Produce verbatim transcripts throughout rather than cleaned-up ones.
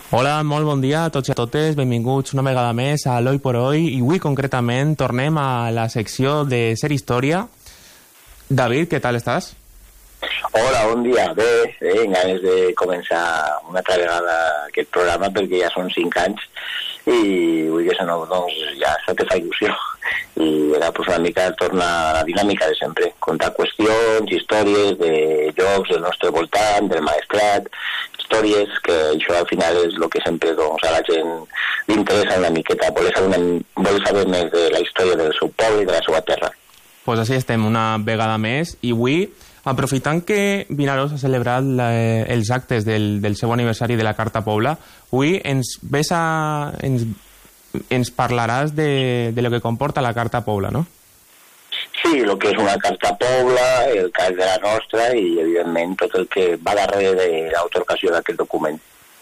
Hola, molt bon dia a tots i a totes, benvinguts una vegada més a l'Hoy por Hoy i avui concretament tornem a la secció de Ser Història. David, què tal estàs? Hola, bon dia. Bé, bé, en ganes de començar una altra vegada aquest programa perquè ja són cinc anys i vull que se no, doncs ja se te fa il·lusió i era pues, una mica tornar a la dinàmica de sempre, contar qüestions, històries de llocs del nostre voltant, del maestrat, històries que això al final és el que sempre doncs, a la gent li interessa una miqueta, voler saber, una, voler saber més de la història del seu poble i de la seva terra. Pues així estem una vegada més i avui, aprofitant que Vinaròs ha celebrat la, els actes del, del seu aniversari de la Carta Pobla, avui ens ves a, ens, ens parlaràs de, de lo que comporta la Carta Pobla, no? Sí, el que és una Carta Pobla, el cas de la nostra i, evidentment, tot el que va darrere de l'autorcació d'aquest document.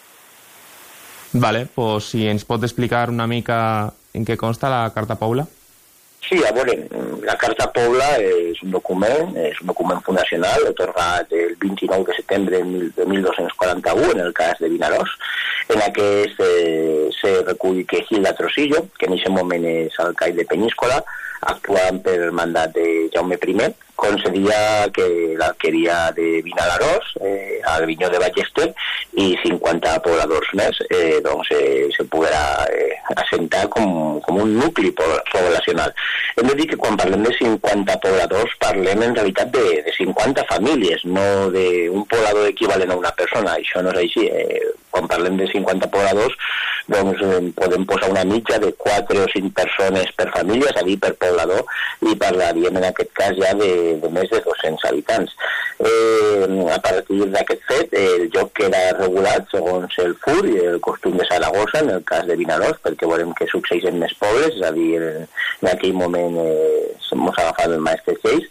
Vale, pues si ens pot explicar una mica en què consta la Carta Pobla? Sí, a veure, la Carta Pobla és un document, és un document fundacional atorgat el vint-i-nou de setembre de mil dos-cents quaranta-u en el cas de Vinaròs, en aquest eh, se recull que Hilda Trosillo, que en aquest moment és alcaide de Peníscola, actuant per mandat de Jaume primer, concedia que l'alqueria de Vinaròs eh, al Vinyó de Ballester i cinquanta pobladors més eh, doncs, eh, se poguera eh, assentar com, com un nucli poblacional. Hem de dir que quan parlem de cinquanta pobladors parlem en realitat de, de cinquanta famílies, no d'un poblador equivalent a una persona. Això no és així. Eh, quan parlem de cinquanta pobladors doncs eh, podem posar una mitja de quatre o cinc persones per família, és a dir, per poblador, i parlaríem en aquest cas ja de de més de dos-cents habitants. Eh, a partir d'aquest fet, el lloc queda regulat segons el fur i el costum de Saragossa, en el cas de Vinaròs, perquè veurem que succeeix en més pobles, és a dir, en aquell moment eh, s'hemos agafat el maestre lleis,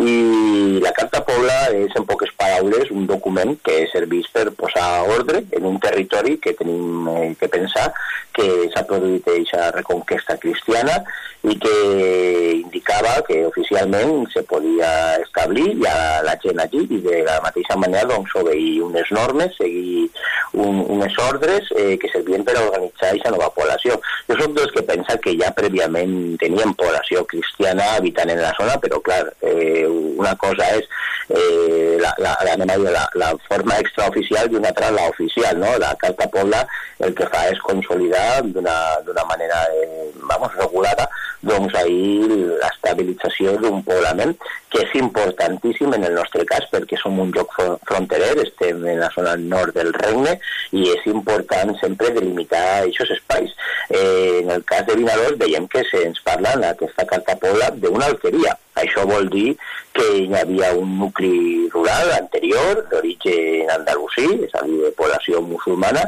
i la Carta Pobla és, en poques paraules, un document que serveix per posar ordre en un territori que tenim eh, que pensar que s'ha produït aquesta reconquesta cristiana i que indicava que oficialment se podia establir ja la gent allí i de la mateixa manera doncs, obeir unes normes, seguir un, unes ordres eh, que servien per organitzar aquesta nova població. Jo soc dels que pensa que ja prèviament teníem població cristiana habitant en la zona, però clar, eh, una cosa és eh, la, la, la, la, la forma extraoficial i una altra la oficial, no? La Carta Pobla el que fa és consolidar d'una manera eh, vamos, regulada doncs ahir l'estabilització d'un poblament que és importantíssim en el nostre cas perquè som un lloc fronterer, estem en la zona nord del regne i és important sempre delimitar aquests espais. Eh, en el cas de Vinaròs veiem que se'ns parla en aquesta Carta Pobla d'una alqueria. Això vol dir que hi havia un nucli rural anterior d'origen andalusí, és a dir, de població musulmana,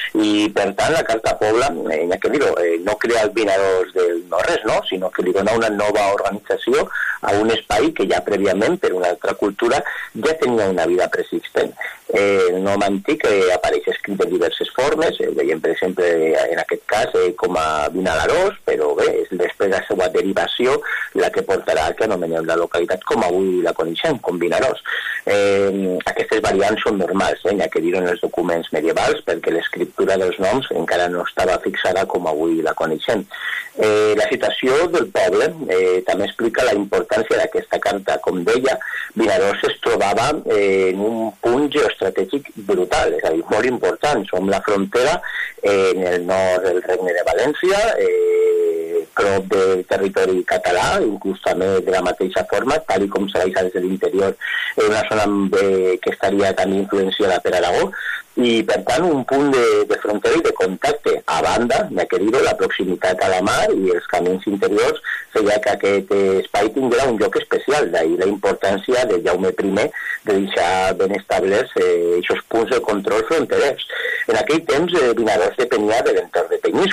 i per tant la Carta Pobla, eh, ja que dir-ho, eh, no crea el Vinaròs del no-res, no? Sinó que li dona una nova organització a un espai que ja prèviament, per una altra cultura, ja tenia una vida persistent. Eh, el nom antic eh, apareix escrit de diverses formes, eh, veiem per exemple en aquest cas eh, com a Vinalarós, però bé, és després la seva derivació la que portarà que anomenem la localitat com avui la coneixem, com Vinaròs. Eh, aquestes variants són normals, eh, ja que dir en els documents medievals, perquè l'escriptura dels noms encara no estava fixada com avui la coneixem. Eh, la citació del poble eh, també explica la importància d'aquesta carta. Com deia, Vinaròs es trobava eh, en un punt geoestratègic brutal, és a dir, molt important. Som la frontera eh, en el nord del Regne de València, eh, prop del territori català, inclús també de la mateixa forma, tal com se baixa des de l'interior, en una zona eh, que estaria també influenciada per Aragó, i per tant un punt de, de frontera i de contacte. A banda, ja que dir-ho, la proximitat a la mar i els camins interiors feia que aquest espai tinguera un lloc especial, d'ahir la importància de Jaume primer de deixar ben establerts aquests eh, punts de control fronterers. En aquell temps eh, Vinaròs depenia de l'entorn de Peníscola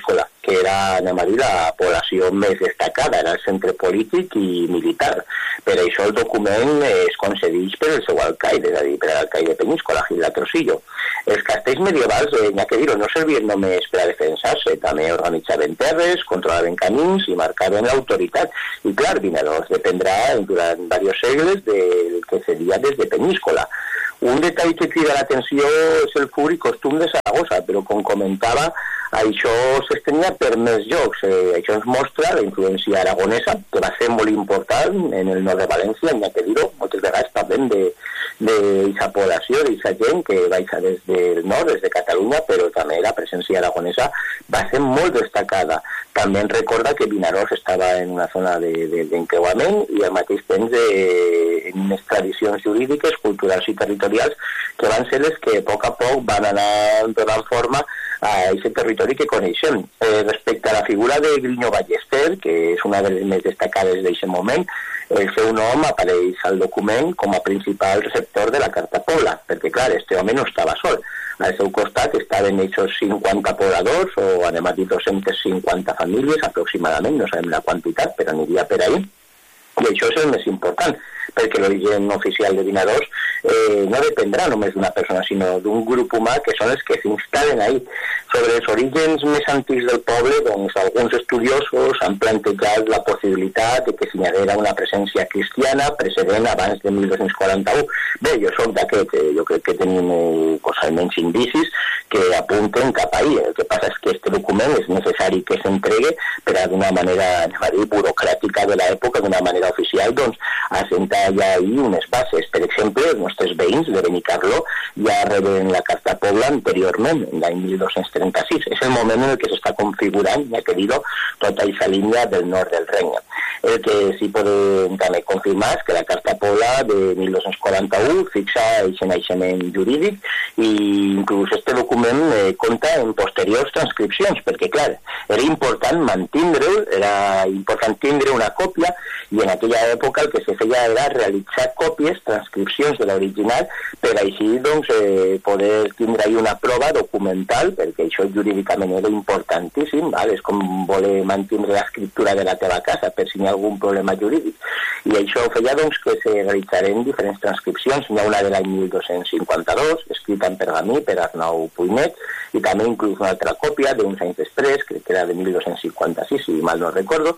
que era, anem a dir, la població més destacada, era el centre polític i militar. Per això el document es concedeix per el seu alcaide, és a dir, per l'alcaide de Peníscola, Gil Latrosillo. Els castells medievals, eh, n'hi ha que dir-ho, no servien només per a defensar-se, també organitzaven terres, controlaven camins i marcaven l'autoritat. I clar, Vinaròs dependrà durant diversos segles del que seria des de Peníscola. Un detall que crida l'atenció és el fur i costum de Saragossa, però com comentava, això s'estenia per més llocs. Eh, això ens mostra la influència aragonesa, que va ser molt important en el nord de València, n'hi ha que dir-ho. Moltes vegades parlem de d'aquesta població, d'aquesta gent que baixa des del nord, des de Catalunya, però també la presència aragonesa va ser molt destacada. També ens recorda que Vinaròs estava en una zona d'encreuament i al mateix temps eh, en unes tradicions jurídiques, culturals i territorials que van ser les que a poc a poc van anar donant forma a aquest territori que coneixem. Eh, respecte a la figura de Griño Ballester, que és una de les més destacades d'aquest moment, el seu nom apareix al document com a principal receptor de la Carta Pobla, perquè, clar, este home no estava sol. Al seu costat estaven aquests cinquanta pobladors, o anem a dir dos-centes cinquanta famílies aproximadament, no sabem la quantitat, però aniria per ahí. I això és el més important, perquè l'origen oficial de Vinaròs eh, no dependrà només d'una persona, sinó d'un grup humà que són els que s'instal·len ahí. Sobre els orígens més antics del poble, doncs alguns estudiosos han plantejat la possibilitat de que s'hi haguera una presència cristiana precedent abans de mil dos-cents quaranta-u. Bé, jo soc d'aquest, eh, jo crec que tenim eh, almenys indicis que apunten cap ahí. El que passa és que aquest document és necessari que s'entregue per a d'una manera, anem a dir, burocràtica de l'època, d'una manera oficial, doncs, assentar ja ahí unes bases. Per exemple, els nostres veïns de Benicarló ja reben la Carta Pobla anteriorment, l'any mil dos-cents trenta-sis. És el moment en el que s'està configurant, ja que dir-ho, tota aquesta línia del nord del regne. El que sí podem també confirmar és que la Carta Pobla de mil dos-cents quaranta-u fixa el naixement jurídic i inclús este document eh, compta en posteriors transcripcions, perquè, clar, era important mantindre'l, era important tindre una còpia, i en aquella època el que se feia era realitzar còpies, transcripcions de l'original, per així doncs, eh, poder tindre ahí una prova documental, perquè això jurídicament era importantíssim, val? És com voler mantindre l'escriptura de la teva casa per si hi ha algun problema jurídic. I això feia doncs, que se realitzaren diferents transcripcions. Hi ha una de l'any mil dos-cents cinquanta-dos, escrita en pergamí per Arnau Puinet, i també inclús una altra còpia d'uns anys després, crec que era de mil dos-cents cinquanta-sis, si mal no recordo.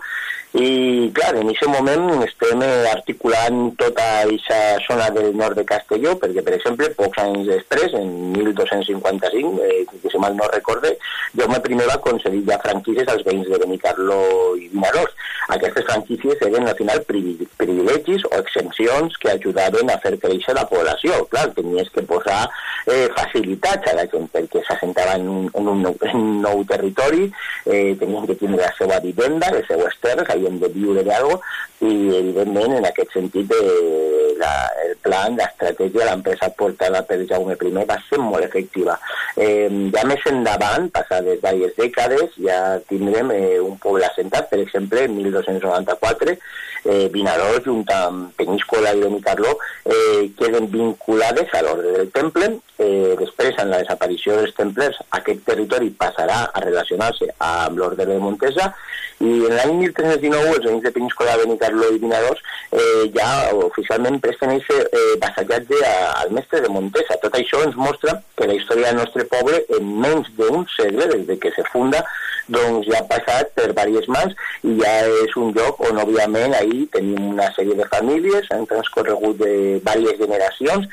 I, clar, en aquest moment estem articulant tota aquesta zona del nord de Castelló, perquè, per exemple, pocs anys després, en mil dos-cents cinquanta-cinc, eh, que si mal no recorde, Jaume primer va concedir ja franquícies als veïns de Benicarló i Vinaròs. Aquestes franquícies eren, al final, privilegis o exempcions que ajudaven a fer créixer la població. Clar, tenies que posar eh, facilitats a la gent perquè s'assentava en, un, en, un nou, en un nou territori, eh, tenien que tindre la seva vivenda, les seues terres, havien de viure d'algo, i evidentment en aquest sentit eh, la, el plan, l'estratègia, l'empresa portada per Jaume primer va ser molt efectiva. Eh, ja més endavant, passades diverses dècades, ja tindrem eh, un poble assentat, per exemple, en mil dos-cents noranta-quatre, eh, Vinaròs, junt amb Peníscola i Benicarló, eh, queden vinculades a l'ordre del Temple. Eh, després, en la desaparició dels templers, aquest territori passarà a relacionar-se amb l'ordre de Montesa, i en l'any mil tres-cents dinou els veïns de Peníscola, Benicarló i Vinaròs eh, ja oficialment presten aquest eh, vassallatge al mestre de Montesa. Tot això ens mostra que la història del nostre poble en menys d'un segle, des que se funda, doncs ja ha passat per diverses mans i ja és un lloc on òbviament ahir tenim una sèrie de famílies, han transcorregut de diverses generacions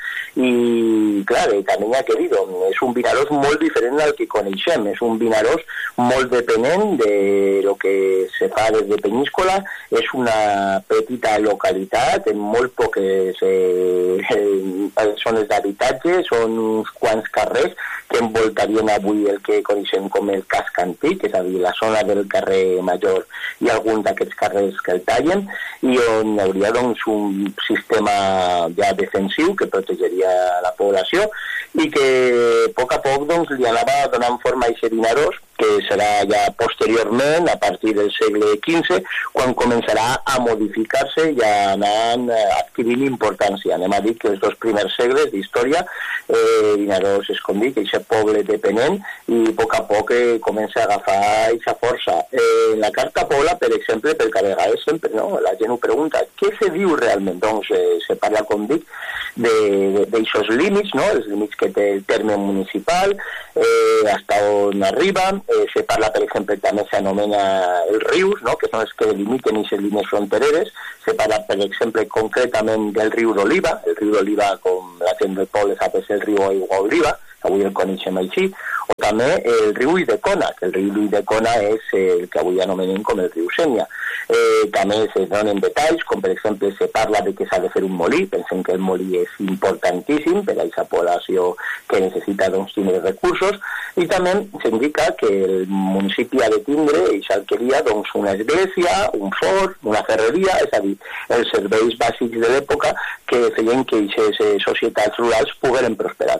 i clar, també hi ha que dir, és un Vinaròs molt diferent al que coneixem, és un Vinaròs molt depenent de lo que se fa des de Peníscola, és una petita localitat amb molt poques eh, eh, zones d'habitatge, són uns quants carrers que envoltarien avui el que coneixem com el casc antic, és a dir, la zona del carrer Major i alguns d'aquests carrers que el tallen, i on hi hauria doncs, un sistema ja defensiu que protegeria la població i que a poc a poc doncs, li anava donant forma a aquest Vinaròs, que serà ja posteriorment, a partir del segle quinze, quan començarà a modificar-se i a anar adquirint importància. Anem a dir que els dos primers segles d'història, eh, Vinaròs és, com dic, aquest poble dependent, i a poc a poc eh, comença a agafar aquesta força. Eh, en la Carta Pobla, per exemple, perquè a vegades sempre no, la gent ho pregunta, què se diu realment? Doncs eh, se parla, com dic, d'aixòs límits, no? Els límits que té el terme municipal, eh, hasta on arriba, eh, se parla, per exemple, també s'anomena els rius, no? Que són els que delimiten aquestes línies frontereres, se parla, per exemple, concretament del riu d'Oliva, el riu d'Oliva, com la gent del poble sap, és el riu Aigua Oliva, avui el coneixem així, o també el riu Idecona, que el riu Idecona és el que avui anomenem com el riu Sénia. Eh, també se donen detalls, com per exemple se parla de que s'ha de fer un molí, pensem que el molí és importantíssim per a aquesta població que necessita doncs, tindre recursos, i també s'indica que el municipi ha de tindre i s'alqueria doncs, una església, un fort, una ferreria, és a dir, els serveis bàsics de l'època que feien que aquestes societats rurals pogueren prosperar.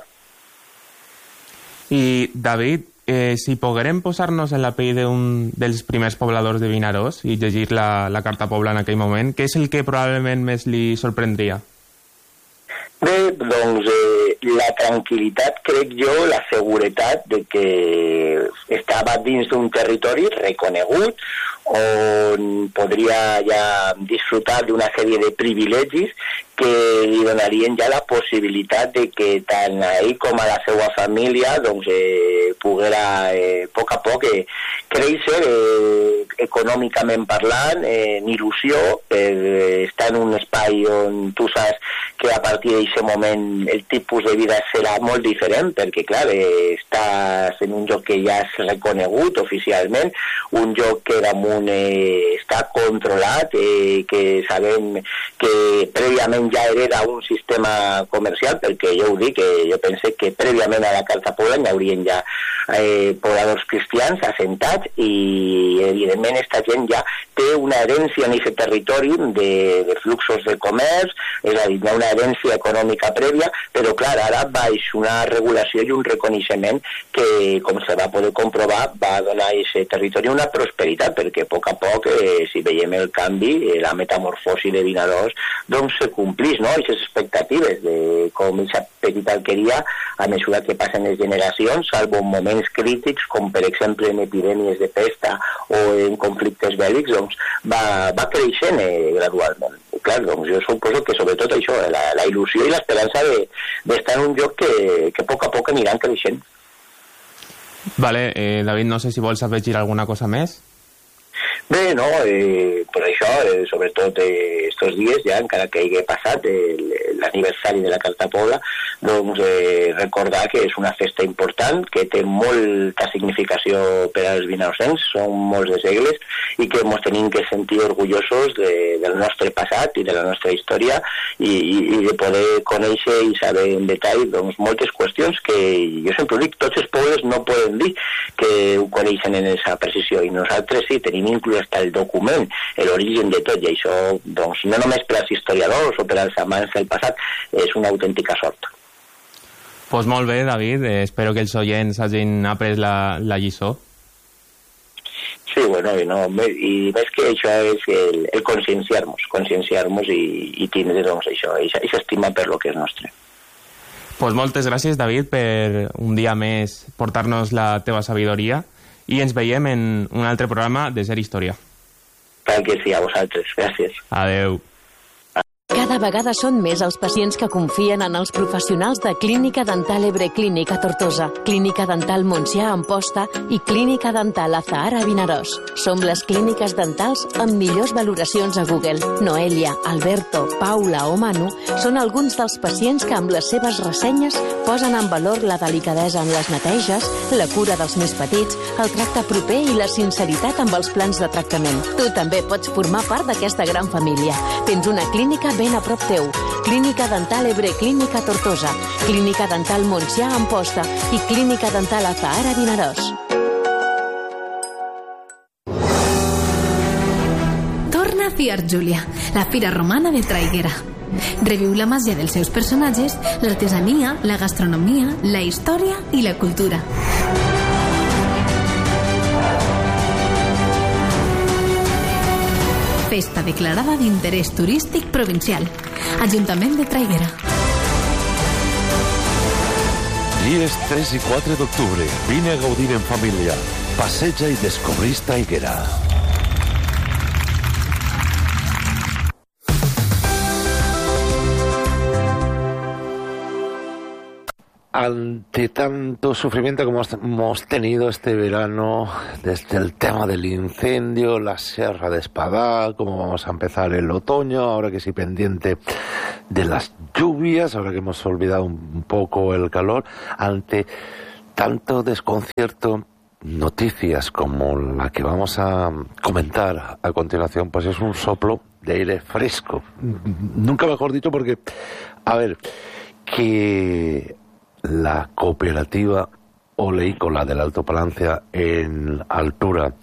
I, David, eh, si poguérem posar-nos en la pell d'un dels primers pobladors de Vinaròs i llegir la, la Carta Pobla en aquell moment, què és el que probablement més li sorprendria? Bé, doncs eh, la tranquil·litat, crec jo, la seguretat de que estava dins d'un territori reconegut, on podria ja disfrutar d'una sèrie de privilegis que li donarien ja la possibilitat de que tant a ell com a la seva família doncs, eh, poguera eh, a poc a poc eh, créixer eh, econòmicament parlant, eh, en il·lusió per eh, estar en un espai on tu saps que a partir d'aquest moment el tipus de vida serà molt diferent, perquè clar, eh, estàs en un lloc que ja és reconegut oficialment, un lloc que damunt eh, està controlat, eh, que sabem que prèviament ja hereda un sistema comercial, perquè jo ho dic, que jo pense que prèviament a la Carta Pobla hi haurien ja eh, pobladors cristians assentats i evidentment aquesta gent ja té una herència en aquest territori de, de fluxos de comerç, és a dir, hi ha una herència econòmica prèvia, però clar, ara baix una regulació i un reconeixement que, com se va poder comprovar, va donar a aquest territori una prosperitat, perquè a poc a poc, eh, si veiem el canvi, eh, la metamorfosi de Vinaròs, doncs se complís, no?, aquestes expectatives de com aquesta petita alqueria, a mesura que passen les generacions, salvo en moments crítics, com per exemple en epidèmies de pesta o en conflictes bèl·lics, doncs va, va creixent eh, gradualment. I clar, doncs jo suposo que sobretot això, la, la il·lusió i l'esperança d'estar en un lloc que, que a poc a poc aniran creixent. Vale, eh, David, no sé si vols afegir alguna cosa més. Bé, no, eh, per això, eh, sobretot eh, estos dies, ja, encara que hagi passat eh, l'aniversari de la Carta Pobla, doncs eh, recordar que és una festa important, que té molta significació per als vinarosens, són molts de segles, i que ens tenim que sentir orgullosos de, del nostre passat i de la nostra història, i, i, i de poder conèixer i saber en detall doncs, moltes qüestions que jo sempre dic, tots els pobles no poden dir que ho coneixen en aquesta precisió, i nosaltres sí, tenim inclús hasta el document, l'origen de tot, i això, doncs, no només per als historiadors o per als amants del passat, és una autèntica sort. Pues molt bé, David, eh, espero que els oients hagin après la, la lliçó. Sí, bueno, i, no, i més que això és el, el conscienciar-nos, conscienciar-nos i, i tindre, doncs, això, i s'estima per lo que és nostre. Pues moltes gràcies, David, per un dia més portar-nos la teva sabidoria, i ens veiem en un altre programa de Ser Història. Tal que sí, a vosaltres. Gràcies. Adeu. Cada vegada són més els pacients que confien en els professionals de Clínica Dental Ebre Clínica Tortosa, Clínica Dental Montsià Amposta i Clínica Dental Azahara Vinaròs. Som les clíniques dentals amb millors valoracions a Google. Noelia, Alberto, Paula o Manu són alguns dels pacients que amb les seves ressenyes posen en valor la delicadesa en les neteges, la cura dels més petits, el tracte proper i la sinceritat amb els plans de tractament. Tu també pots formar part d'aquesta gran família. Tens una clínica ben a prop teu. Clínica Dental Ebre Clínica Tortosa, Clínica Dental Montsià Amposta i Clínica Dental Azahara Vinaròs. Torna a Fiar Júlia, la fira romana de Traiguera. Reviu la màgia dels seus personatges, l'artesania, la gastronomia, la història i la cultura. Festa declarada d'interès turístic provincial. Ajuntament de Traiguera. Dies tres i quatre d'octubre. Vine a gaudir en família. Passeja i descobrís Traiguera. Ante tanto sufrimiento como hemos tenido este verano, desde el tema del incendio, la Sierra de Espadá, cómo vamos a empezar el otoño, ahora que sí pendiente de las lluvias, ahora que hemos olvidado un poco el calor, ante tanto desconcierto, noticias como la que vamos a comentar a continuación, pues es un soplo de aire fresco. Nunca mejor dicho, porque, a ver, que la cooperativa oleícola del Alto Palancia en Altura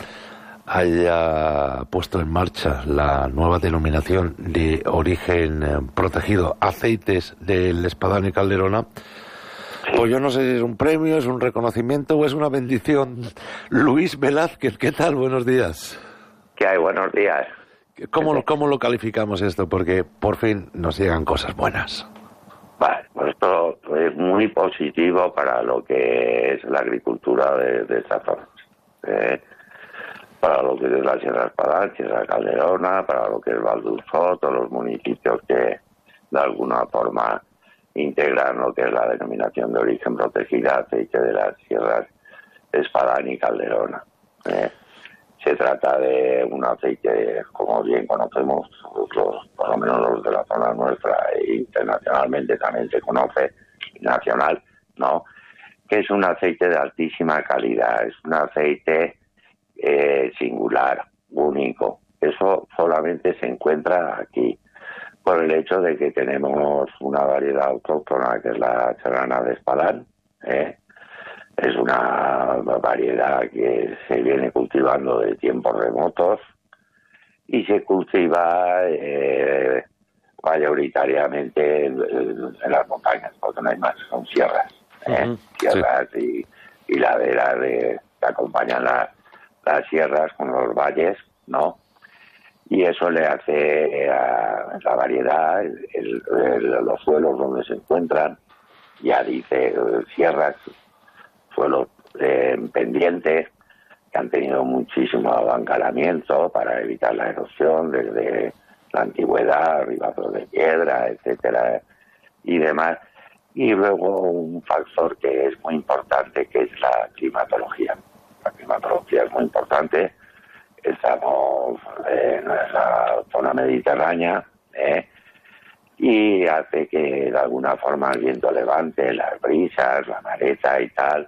haya puesto en marcha la nueva denominación de origen eh, protegido, aceites del Espadán y Calderona, pues yo no sé si es un premio, es un reconocimiento o es una bendición. Luis Velázquez, ¿qué tal? Buenos días. ¿Qué hay? Buenos días. ¿Cómo, cómo lo calificamos esto? Porque por fin nos llegan cosas buenas. Vale, pues esto es muy positivo para lo que es la agricultura de, de esta zona. Eh, para lo que es la Sierra Espadán, Sierra Calderona, para lo que es Valdulfó, todos los municipios que de alguna forma integran lo que es la denominación de origen protegida, aceite de las Sierras Espadán y Calderona. Eh, se trata de un aceite, como bien conocemos, los, por lo menos los de la zona nuestra, e internacionalmente también se conoce, nacional, ¿no? Que es un aceite de altísima calidad, es un aceite eh, singular, único. Eso solamente se encuentra aquí, por el hecho de que tenemos una variedad autóctona que es la serrana de Espadán, ¿eh? Es una variedad que se viene cultivando de tiempos remotos y se cultiva eh, mayoritariamente en, en las montañas, porque no hay más, son sierras, ¿eh? Uh-huh. Sierras sí. y, y laderas de, que acompañan la, las sierras con los valles, ¿no? Y eso le hace a la variedad, el, el, el, los suelos donde se encuentran, ya dice sierras, suelos eh, pendientes que han tenido muchísimo abancalamiento para evitar la erosión desde la antigüedad, ribazos de piedra, etcétera, y demás. Y luego un factor que es muy importante, que es la climatología. La climatología es muy importante. Estamos en la zona mediterránea, ¿eh? Y hace que de alguna forma el viento levante, las brisas, la mareta y tal,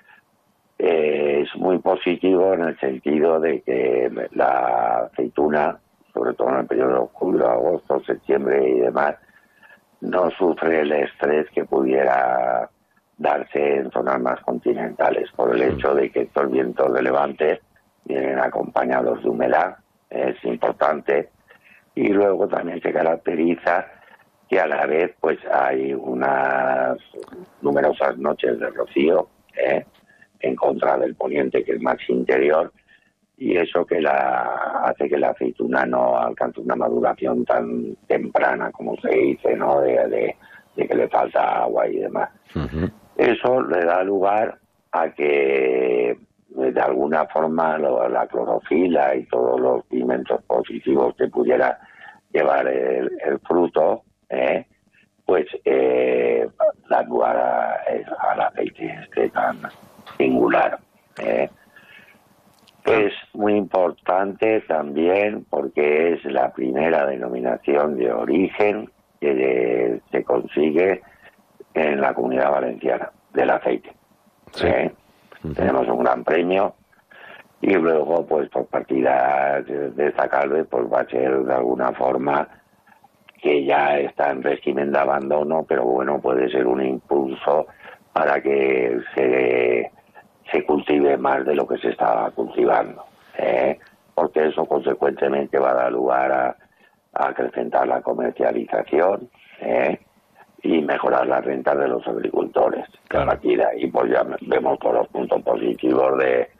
eh, es muy positivo en el sentido de que la aceituna, sobre todo en el periodo de julio, agosto, septiembre y demás, no sufre el estrés que pudiera darse en zonas más continentales, por el hecho de que estos vientos de levante vienen acompañados de humedad, es importante, y luego también se caracteriza que a la vez pues hay unas numerosas noches de rocío, ¿eh? En contra del poniente, que es más interior, y eso que la hace que la aceituna no alcance una maduración tan temprana como se dice, ¿no? De, de, de que le falta agua y demás. Uh-huh. Eso le da lugar a que de alguna forma lo, la clorofila y todos los pigmentos positivos que pudiera llevar el, el fruto, ¿eh? pues eh, da lugar a, al aceite este tan singular. ¿eh? Es muy importante también porque es la primera denominación de origen que de, se consigue en la Comunidad Valenciana del aceite. Sí. ¿eh? Uh-huh. Tenemos un gran premio y luego, pues por partida destacable, pues va a ser de alguna forma que ya está en régimen de abandono, pero bueno, puede ser un impulso para que se se cultive más de lo que se estaba cultivando, ¿eh? porque eso consecuentemente va a dar lugar a, a acrecentar la comercialización, ¿eh? y mejorar las rentas de los agricultores. Claro. Y pues ya vemos todos los puntos positivos de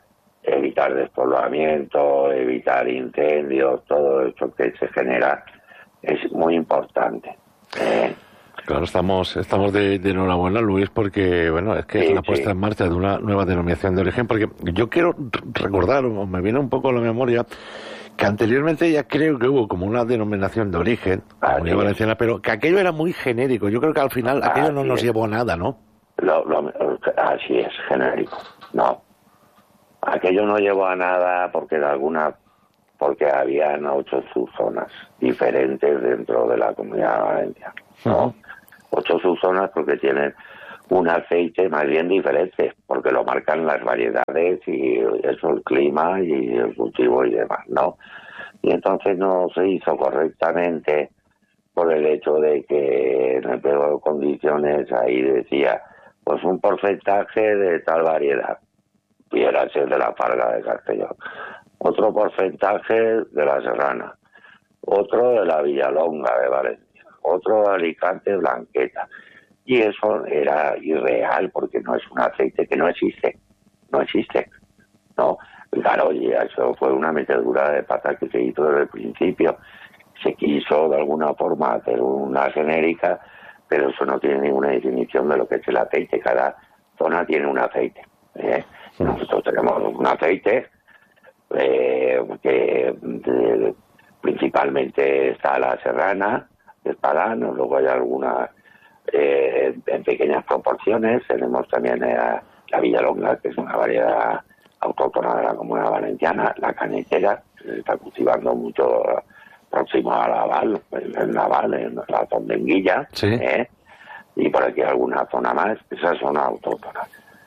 evitar despoblamiento, evitar incendios, todo eso que se genera es muy importante. ¿eh? Claro, estamos estamos de, de enhorabuena, Luis, porque bueno, es que sí, es la puesta sí. en marcha de una nueva denominación de origen, porque yo quiero recordar, o me viene un poco a la memoria, que anteriormente ya creo que hubo como una denominación de origen, Comunidad Valenciana, pero que aquello era muy genérico. Yo creo que al final aquello así no nos es. llevó a nada, ¿no? Lo, lo, así es, genérico. No. Aquello no llevó a nada porque de alguna porque habían ocho subzonas diferentes dentro de la Comunidad Valenciana, ¿no? Uh-huh. Ocho subzonas porque tienen un aceite más bien diferente, porque lo marcan las variedades y eso, el clima y el cultivo y demás, ¿no? Y entonces no se hizo correctamente por el hecho de que en el pliego de condiciones ahí decía, pues un porcentaje de tal variedad, pudiera ser de la Farga de Castellón, otro porcentaje de la Serrana, otro de la Villalonga de Valencia, otro de Alicante Blanqueta. Y eso era irreal porque no es un aceite que no existe, no existe, ¿no? Claro, y eso fue una metedura de pata que se hizo desde el principio. Se quiso de alguna forma hacer una genérica, pero eso no tiene ninguna definición de lo que es el aceite. Cada zona tiene un aceite. ¿eh? Nosotros tenemos un aceite eh, que de, principalmente está la Serrana, de Espadán, luego hay alguna... Eh, en pequeñas proporciones. Tenemos también eh, la Villalonga, que es una variedad autóctona de la Comunidad Valenciana, la canetera, que se está cultivando mucho próximo a Laval, en el Naval, en la Zondenguilla, sí. ¿eh? Y por aquí alguna zona más, esa zona autóctona.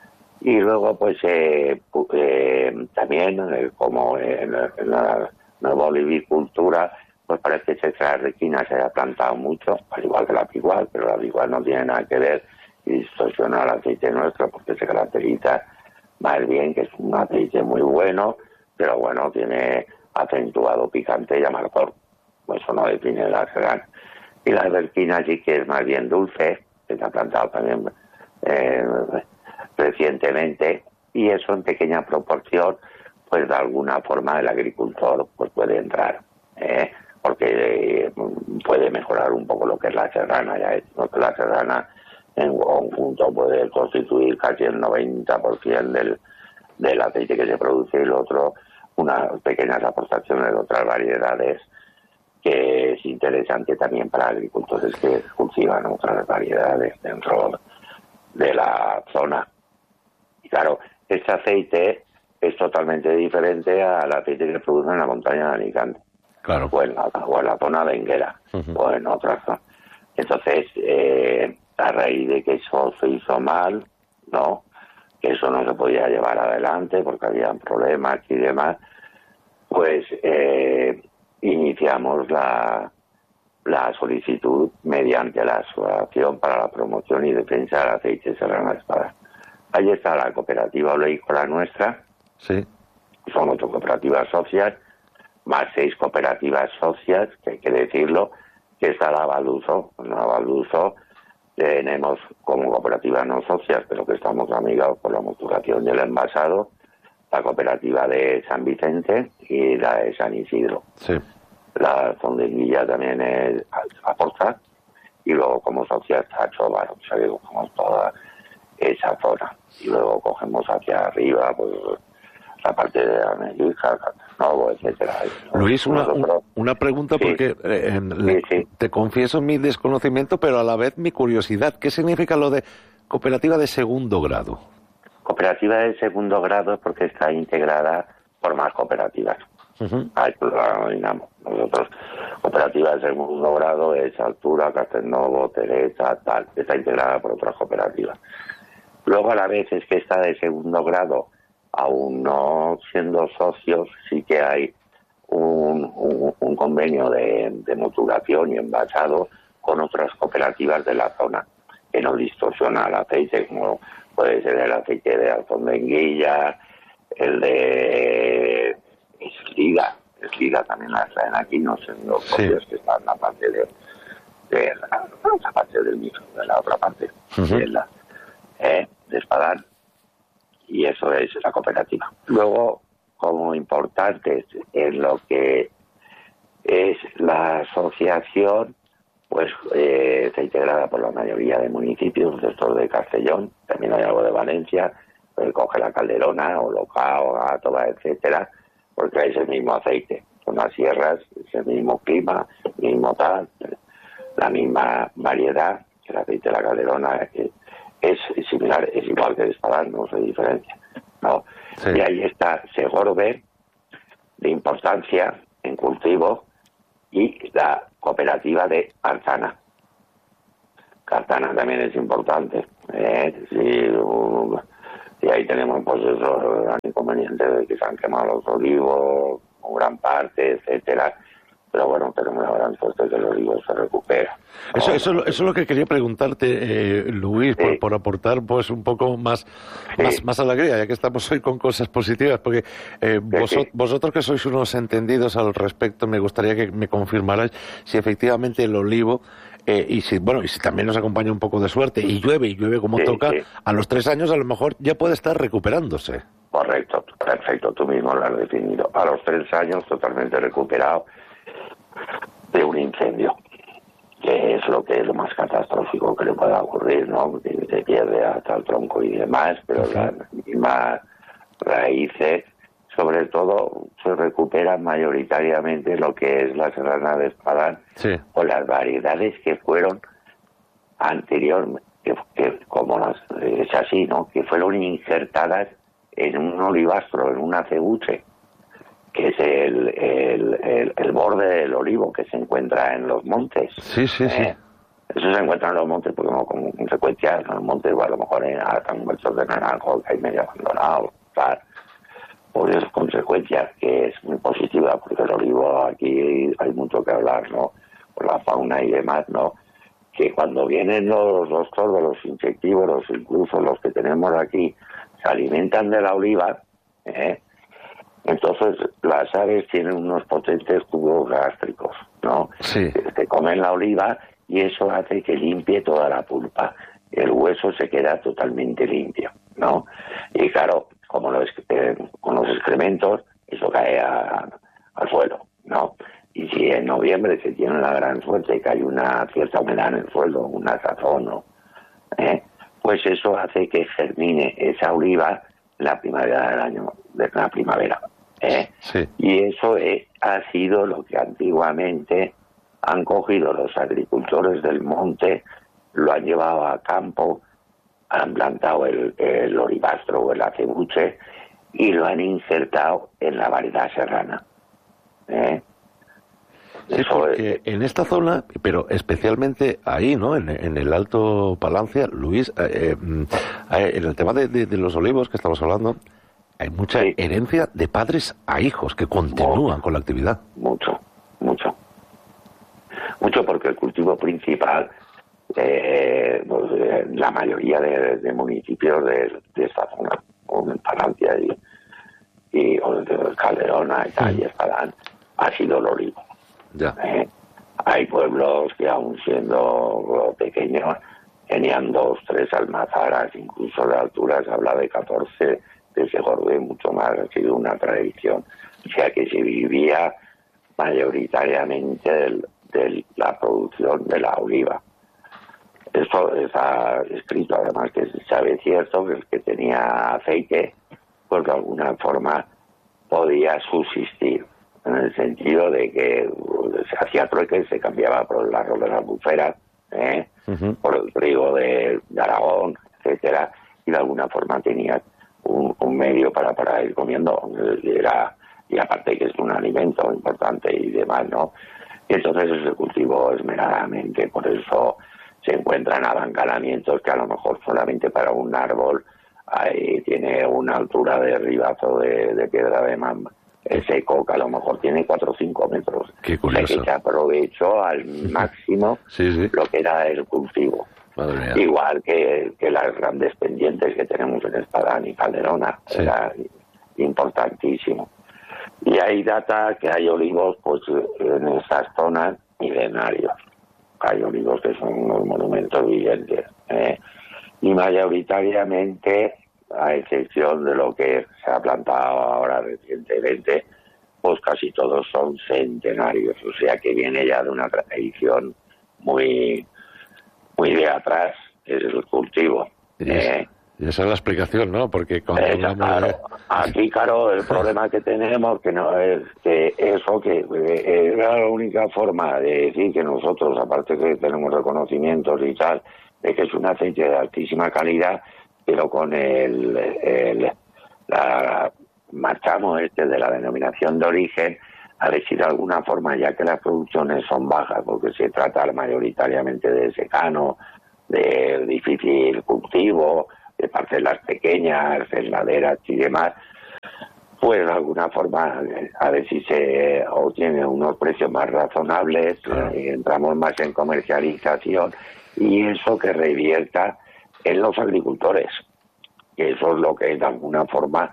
Y luego, pues, eh, eh, también, eh, como en, en la nueva olivicultura, pues parece que esa requina se haya plantado mucho, al igual que la pigual, pero la pigual no tiene nada que ver y distorsiona el aceite nuestro porque se caracteriza más bien que es un aceite muy bueno, pero bueno, tiene acentuado picante y amargor. Pues eso no define la serrana. Y la verquina sí que es más bien dulce, que se ha plantado también eh, recientemente, y eso en pequeña proporción, pues de alguna forma el agricultor pues puede entrar, ¿eh? porque puede mejorar un poco lo que es la serrana. Ya es que la serrana en conjunto puede constituir casi el noventa por ciento del, del aceite que se produce, y el otro unas pequeñas aportaciones de otras variedades, que es interesante también para agricultores que cultivan otras variedades dentro de la zona. Y claro, este aceite es totalmente diferente al aceite que produce en la montaña de Alicante. Claro. O en la, o en la zona de Enguera, uh-huh. o en otras zonas. Entonces, eh, a raíz de que eso se hizo mal, ¿no? Que eso no se podía llevar adelante porque había problemas y demás, pues eh, iniciamos la, la solicitud mediante la Asociación para la Promoción y Defensa del Aceite Serrana de Espadán. Ahí está la cooperativa oleícola nuestra, sí. Son ocho cooperativas socias, más seis cooperativas socias, que hay que decirlo, que está la Baluso. La Baluso tenemos como cooperativas no socias, pero que estamos amigados por la moturación y el envasado, la cooperativa de San Vicente y la de San Isidro. Sí. La Zondenguilla también es aporta, y luego como socias está Chobar, o sea que cogemos toda esa zona. Y luego cogemos hacia arriba, pues la parte de Amelija, Novo, etcétera. Luis, una, una pregunta, sí. porque eh, le, sí, sí. te confieso mi desconocimiento, pero a la vez mi curiosidad. ¿Qué significa lo de cooperativa de segundo grado? Cooperativa de segundo grado es porque está integrada por más cooperativas. Uh-huh. Ahí lo denominamos. Nosotros, cooperativa de segundo grado es Altura, Castelnovo, Teresa, tal, está integrada por otras cooperativas. Luego, a la vez es que está de segundo grado, aún no siendo socios, sí que hay un, un, un convenio de, de motulación y envasado con otras cooperativas de la zona, que no distorsiona el aceite, como puede ser el aceite de Alfondenguilla, el de Eslida. Eslida también la traen aquí, no sé, los socios sí. que están en la parte de, de la, la parte del micro, de la otra parte, uh-huh. de, la, eh, de Espadán. Y eso es la cooperativa. Luego, como importantes en lo que es la asociación, pues eh, está integrada por la mayoría de municipios, de estos de Castellón, también hay algo de Valencia, pues coge la Calderona, o Locao, Gátova, etcétera, porque es el mismo aceite, son las sierras, es el mismo clima, mismo tal, la misma variedad, el aceite de la Calderona es, es similar, es igual que el Espadán, no se diferencia, ¿no? Sí. Y ahí está Segorbe, de importancia en cultivo, y la cooperativa de Artana. Artana también es importante. ¿eh? Si, um, y ahí tenemos pues eso, el gran inconveniente de que se han quemado los olivos, gran parte, etcétera. Pero bueno, tenemos la gran suerte que el olivo se recupera. Eso, eso, eso es lo que quería preguntarte, eh, Luis, sí. por, por aportar pues un poco más, sí. más, más alegría, ya que estamos hoy con cosas positivas, porque eh, sí, vos, sí. vosotros que sois unos entendidos al respecto, me gustaría que me confirmarais si efectivamente el olivo, eh, y si bueno y si también nos acompaña un poco de suerte, y llueve, y llueve como sí, toca, sí. a los tres años a lo mejor ya puede estar recuperándose. Correcto, perfecto, tú mismo lo has definido. A los tres años totalmente recuperado de un incendio, que es lo que es lo más catastrófico que le pueda ocurrir, ¿no? Que se pierde hasta el tronco y demás, pero uh-huh. las mismas raíces, sobre todo, se recuperan mayoritariamente lo que es la serrana de Espadán, sí. o las variedades que fueron anteriormente, que, que como las, es así, ¿no? Que fueron injertadas en un olivastro, en un acebuche, que es el, el, el, el borde del olivo que se encuentra en los montes. Sí, sí, eh, sí. Eso se encuentra en los montes porque como, como consecuencia en los montes, o a lo mejor en están muertos de naranjo, que hay medio abandonado, tal. Por esas consecuencias, que es muy positiva, porque el olivo aquí hay mucho que hablar, ¿no? Por la fauna y demás, ¿no? Que cuando vienen los, los tordos, los insectívoros, incluso los que tenemos aquí, se alimentan de la oliva, ¿eh? Entonces las aves tienen unos potentes tubos gástricos, ¿no? Sí. Que comen la oliva y eso hace que limpie toda la pulpa. El hueso se queda totalmente limpio, ¿no? Y claro, como los, eh, con los excrementos, eso cae a, al suelo, ¿no? Y si en noviembre se tiene la gran suerte que hay una cierta humedad en el suelo, una sazón, ¿no? ¿Eh? Pues eso hace que germine esa oliva la primavera del año, de la primavera. ¿eh? Sí. Y eso es, ha sido lo que antiguamente han cogido los agricultores del monte, lo han llevado a campo, han plantado el, el olivastro o el acebuche y lo han insertado en la variedad serrana. ¿eh? Sí, porque es... en esta zona, pero especialmente ahí, ¿no? En, en el Alto Palancia, Luis, eh, eh, en el tema de, de, de los olivos que estamos hablando, hay mucha sí. herencia de padres a hijos que continúan mucho, con la actividad. Mucho, mucho. Mucho porque el cultivo principal, eh, pues, eh, la mayoría de, de municipios de, de esta zona, como en Palancia y, y o de Calderona y tal, sí. y Espadán, ha sido el olivo. Ya. Eh, hay pueblos que aún siendo pequeños tenían dos, tres almazaras, incluso de altura se habla de catorce, de Segorbe mucho más, ha sido una tradición. O sea que se vivía mayoritariamente de, de la producción de la oliva. Esto está escrito, además que se sabe cierto que el que tenía aceite, pues de alguna forma podía subsistir, en el sentido de que se hacía trueque, se cambiaba por el arroz de las buferas, ¿eh? uh-huh. por el trigo de, de Aragón, etcétera, y de alguna forma tenía un, un medio para, para ir comiendo, y, era, y aparte que es un alimento importante y demás, ¿no? Y entonces se cultivó esmeradamente, por eso se encuentran abancalamientos que a lo mejor solamente para un árbol ahí tiene una altura de ribazo de, de piedra de mamba. El seco, que a lo mejor tiene cuatro o cinco metros. Qué curioso. O sea que se aprovechó al máximo sí, sí. lo que era el cultivo. Madre mía. Igual que, que las grandes pendientes que tenemos en Espadán y Calderona. Sí. Era importantísimo. Y hay data que hay olivos pues en esas zonas milenarios. Hay olivos que son unos monumentos vivientes. ¿eh? Y mayoritariamente a excepción de lo que se ha plantado ahora recientemente, pues casi todos son centenarios, o sea que viene ya de una tradición muy, muy de atrás, es el cultivo. Y, es, eh, y esa es la explicación, ¿no? Porque cuando eh, hablamos claro, de... aquí, claro, el problema que tenemos que no es que eso, que eh, era la única forma de decir que nosotros, aparte que tenemos reconocimientos y tal, de que es un aceite de altísima calidad, pero con el, el la marchamos este de la denominación de origen, a decir de alguna forma, ya que las producciones son bajas, porque se trata mayoritariamente de secano, de difícil cultivo, de parcelas pequeñas, en laderas y demás, pues de alguna forma, a ver si se obtiene unos precios más razonables, claro. eh, entramos más en comercialización, y eso que revierta en los agricultores, que eso es lo que de alguna forma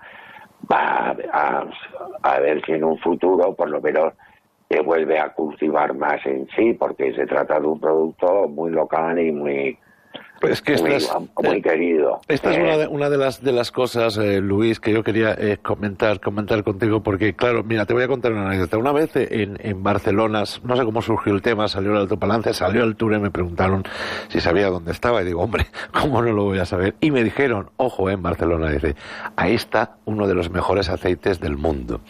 va a, a ver si en un futuro por lo menos se vuelve a cultivar más en sí, porque se trata de un producto muy local y muy... Pues es que muy, estas, muy querido. Esta eh, es una de, una de las de las cosas, eh, Luis, que yo quería eh, comentar comentar contigo, porque claro, mira, te voy a contar una anécdota. Una vez en, en Barcelona, no sé cómo surgió el tema, salió el Alto Palance, salió el Tour y me preguntaron si sabía dónde estaba, y digo, hombre, ¿cómo no lo voy a saber? Y me dijeron, ojo, eh, en Barcelona, dice, ahí está uno de los mejores aceites del mundo.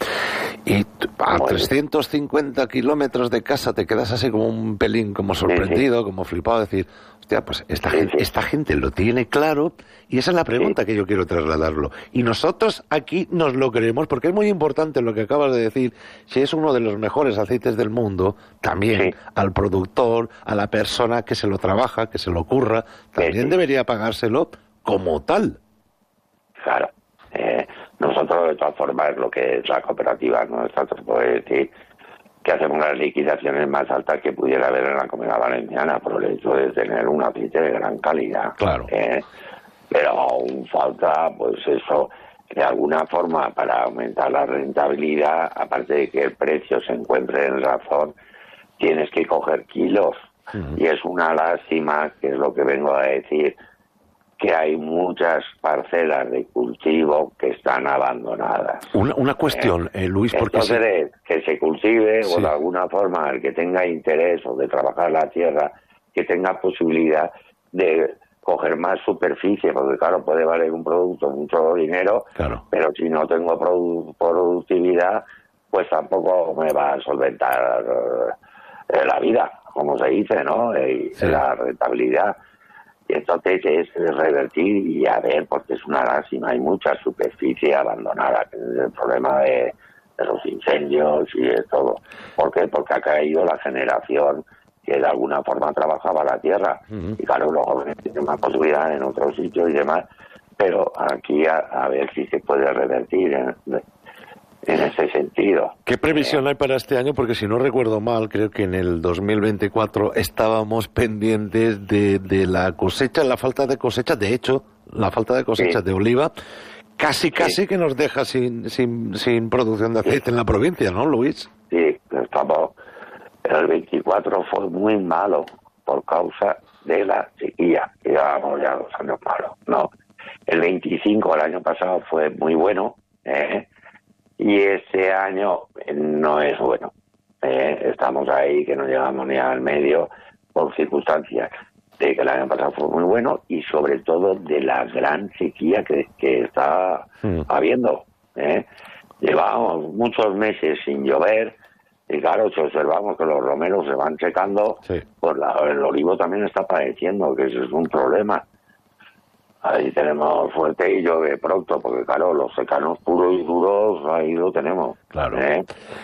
Y a bueno, trescientos cincuenta kilómetros de casa te quedas así como un pelín, como sorprendido, sí, sí. como flipado, decir, hostia, pues esta, sí, gente, sí. esta gente lo tiene claro, y esa es la pregunta sí. que yo quiero trasladarlo. Y nosotros aquí nos lo creemos, porque es muy importante lo que acabas de decir, si es uno de los mejores aceites del mundo, también sí. al productor, a la persona que se lo trabaja, que se lo curra, también sí, sí. debería pagárselo como tal. Claro. Eh, nosotros, de todas formas, lo que es la cooperativa, nosotros podemos decir que hacemos las liquidaciones más altas que pudiera haber en la Comunidad Valenciana por el hecho de tener un aceite de gran calidad. Claro. Eh, pero aún falta, pues eso, de alguna forma, para aumentar la rentabilidad, aparte de que el precio se encuentre en razón, tienes que coger kilos. Uh-huh. Y es una lástima, que es lo que vengo a decir, que hay muchas parcelas de cultivo que están abandonadas. Una, una cuestión, eh, Luis, porque... Entonces, se... que se cultive, sí. o de alguna forma, el que tenga interés o de trabajar la tierra, que tenga posibilidad de coger más superficie, porque claro, puede valer un producto mucho dinero, claro. pero si no tengo produ- productividad, pues tampoco me va a solventar eh, la vida, como se dice, ¿no? Eh, sí. La rentabilidad. Y entonces es revertir y a ver, porque es una lástima, hay mucha superficie abandonada, que es el problema de, de los incendios y de todo. ¿Por qué? Porque ha caído la generación que de alguna forma trabajaba la tierra. Uh-huh. Y claro, los jóvenes tienen más posibilidades en otros sitios y demás, pero aquí a, a ver si se puede revertir en, en ese sentido. ¿Qué previsión hay para este año? Porque si no recuerdo mal, creo que en el dos mil veinticuatro estábamos pendientes de, de la cosecha, la falta de cosecha, de hecho, la falta de cosecha sí. de oliva, casi, casi sí. que nos deja sin, sin, sin producción de aceite sí. en la provincia, ¿no, Luis? Sí, estamos... El veinticuatro fue muy malo por causa de la sequía, que llevábamos ya dos años malos, ¿no? El veinticinco, el año pasado, fue muy bueno, ¿eh? Y este año no es bueno. Eh, estamos ahí que no llegamos ni al medio por circunstancias de que el año pasado fue muy bueno y sobre todo de la gran sequía que, que está mm. habiendo. ¿eh? Llevamos muchos meses sin llover y claro, si observamos que los romeros se van secando, sí. pues la, el olivo también está padeciendo, que eso es un problema. Ahí tenemos fuerte y llueve pronto, porque claro, los secanos puros y duros, ahí lo tenemos. Claro. ¿eh?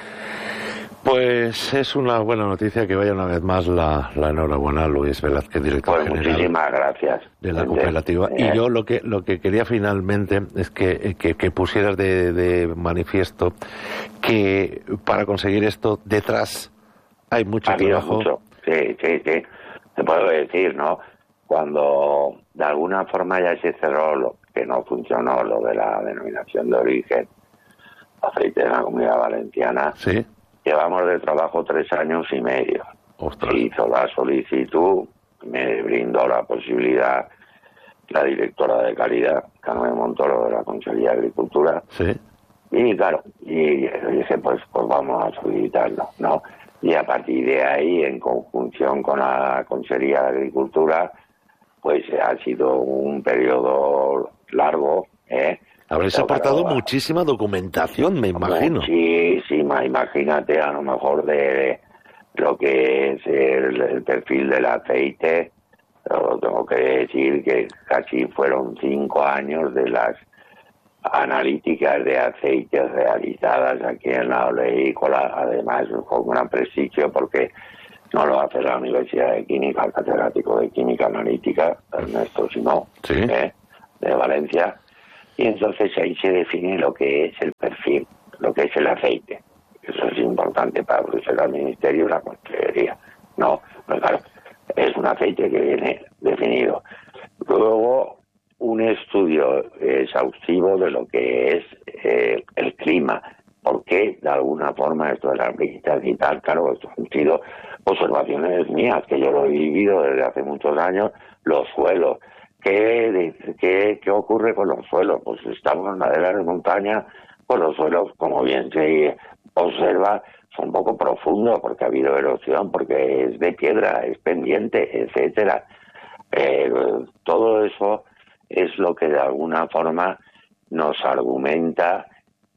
Pues es una buena noticia que vaya una vez más la, la enhorabuena a Luis Velázquez, director pues general muchísimas gracias de la cooperativa. ¿Eh? Y yo lo que lo que quería finalmente es que, que, que pusieras de, de manifiesto que para conseguir esto detrás hay mucho ha habido trabajo. Mucho. Sí, sí, sí. Te puedo decir, ¿no? Cuando de alguna forma ya se cerró lo que no funcionó, lo de la denominación de origen, aceite de la Comunidad Valenciana, sí. llevamos de trabajo tres años y medio. Ostras. Se hizo la solicitud, me brindó la posibilidad la directora de calidad, Carmen Montoro, de la Consejería de Agricultura. Sí. Y claro, y dije, pues, pues vamos a solicitarlo, ¿no? Y a partir de ahí, en conjunción con la Consejería de Agricultura, pues ha sido un periodo largo, ¿eh? Habréis aportado claro, muchísima documentación, me imagino. Muchísima, imagínate, a lo mejor de lo que es el, el perfil del aceite. Pero tengo que decir que casi fueron cinco años de las analíticas de aceites realizadas aquí en la oleícola, además con gran prestigio porque no lo hace la Universidad de Química, el catedrático de Química Analítica, Ernesto Simó, ¿sí? ¿eh? de Valencia, y entonces ahí se define lo que es el perfil, lo que es el aceite. Eso es importante para el Ministerio y la Consejería, ¿no? Pues claro, es un aceite que viene definido. Luego, un estudio exhaustivo de lo que es eh, el clima, porque de alguna forma esto de las brisas y tal, claro, esto han sido observaciones mías, que yo lo he vivido desde hace muchos años, los suelos. ¿Qué, qué, qué ocurre con los suelos? Pues estamos en laderas de montaña, pues los suelos, como bien se observa, son un poco profundos porque ha habido erosión, porque es de piedra, es pendiente, etcétera. Eh, todo eso es lo que de alguna forma nos argumenta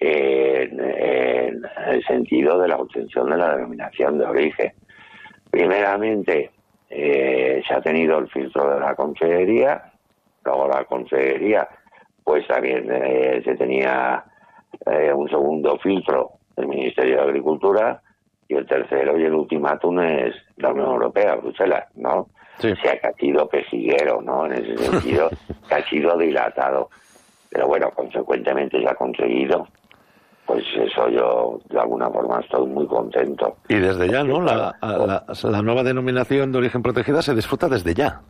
en, en el sentido de la obtención de la denominación de origen. Primeramente, eh, se ha tenido el filtro de la Consejería, luego la Consejería, pues también eh, se tenía eh, un segundo filtro del Ministerio de Agricultura, y el tercero y el ultimátum es la Unión Europea, Bruselas, ¿no? Sí. O sea, que ha sido pejiguero, ¿no? En ese sentido, que ha sido dilatado. Pero bueno, consecuentemente se ha conseguido. Pues eso yo, de alguna forma, estoy muy contento. Y desde ya, ¿no? La, la, la nueva denominación de origen protegida se disfruta desde ya.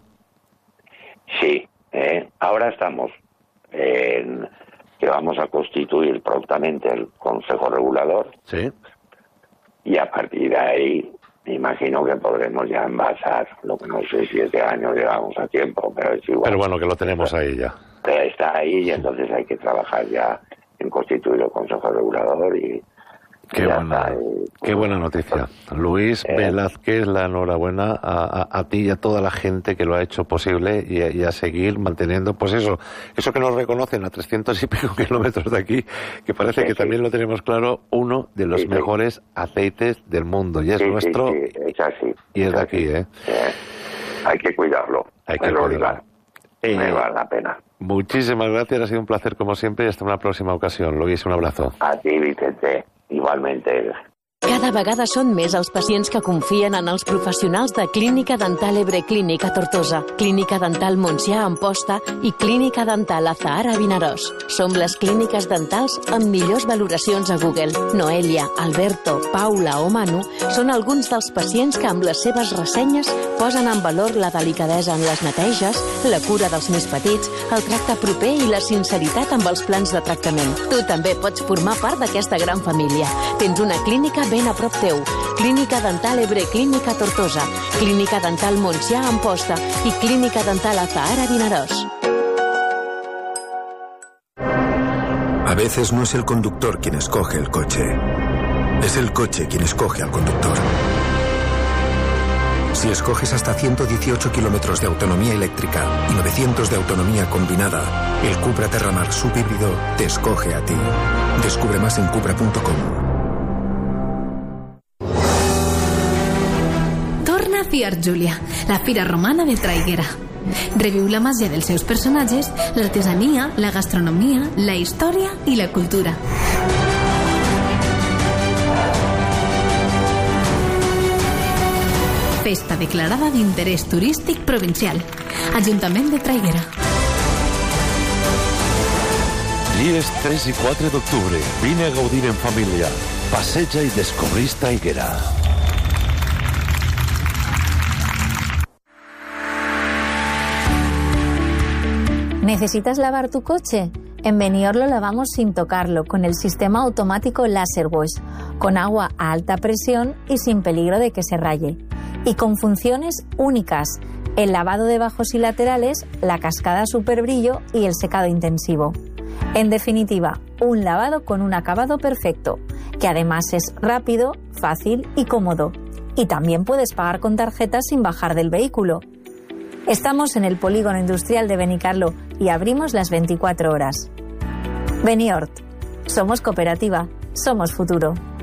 Sí. Eh, ahora estamos en que vamos a constituir prontamente el Consejo Regulador. Sí. Y a partir de ahí, me imagino que podremos ya envasar, lo que no sé si este año llegamos a tiempo, pero es igual. Pero bueno, que lo tenemos ahí ya. Pero está ahí y entonces hay que trabajar ya en constituir el Consejo Regulador y... Qué buena, qué buena noticia. Luis eh, Velázquez, la enhorabuena a, a, a ti y a toda la gente que lo ha hecho posible y a, y a seguir manteniendo, pues eso, eso que nos reconocen a trescientos y pico kilómetros de aquí, que parece sí, que sí. también lo tenemos claro, uno de los sí, mejores sí. aceites del mundo. Y es sí, nuestro sí, sí. Es así, y es, es de aquí, así. ¿eh? eh hay que cuidarlo. Hay que cuidarlo. Eh, me vale la pena. Muchísimas gracias, ha sido un placer como siempre y hasta una próxima ocasión. Luis, un abrazo. A ti, Vicente. Igualmente. Cada vegada són més els pacients que confien en els professionals de Clínica Dental Ebre Clínica Tortosa, Clínica Dental Montsià Amposta i Clínica Dental Azahara Vinaròs. Som les clíniques dentals amb millors valoracions a Google. Noelia, Alberto, Paula o Manu són alguns dels pacients que amb les seves ressenyes posen en valor la delicadesa en les neteges, la cura dels més petits, el tracte proper i la sinceritat amb els plans de tractament. Tu també pots formar part d'aquesta gran família. Tens una clínica ben a prop teu. Clínica Dental Ebre Clínica Tortosa, Clínica Dental Montsià Amposta i Clínica Dental Azahara Vinaròs. A veces no es el conductor quien escoge el coche, es el coche quien escoge al conductor. Si escoges hasta ciento dieciocho kilómetros de autonomía eléctrica y novecientos de autonomía combinada, el Cupra Terramar subhíbrido te escoge a ti. Descubre más en cupra punto com. Torna Fiat Giulia, la fira romana de Traiguera. Reviu la màgia dels seus personatges, l'artesania, la gastronomia, la història i la cultura. Festa declarada d'interès turístic provincial. Ajuntament de Traiguera. Dies tres i quatre d'octubre. Vine a gaudir en família. Passeja i descobrís Traiguera. ¿Necesitas lavar tu coche? En Benior lo lavamos sin tocarlo, con el sistema automático Laser Wash, con agua a alta presión y sin peligro de que se raye. Y con funciones únicas, el lavado de bajos y laterales, la cascada super brillo y el secado intensivo. En definitiva, un lavado con un acabado perfecto, que además es rápido, fácil y cómodo. Y también puedes pagar con tarjeta sin bajar del vehículo. Estamos en el Polígono Industrial de Benicarló y abrimos las veinticuatro horas. Beniort. Somos cooperativa. Somos futuro.